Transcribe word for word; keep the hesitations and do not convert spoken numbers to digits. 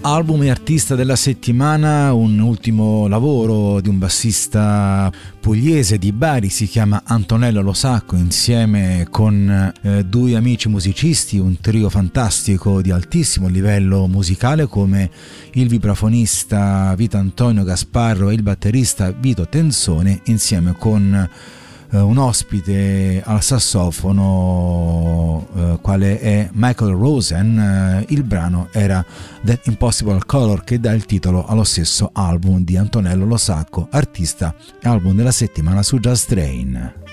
Album e artista della settimana, un ultimo lavoro di un bassista pugliese di Bari, si chiama Antonello Lo Sacco, insieme con eh, due amici musicisti, un trio fantastico di altissimo livello musicale come il vibrafonista Vito Antonio Gasparro e il batterista Vito Tenzone, insieme con un ospite al sassofono eh, quale è Michael Rosen. Eh, il brano era That Impossible Color, che dà il titolo allo stesso album di Antonello Lo Sacco, artista e album della settimana su Just Train.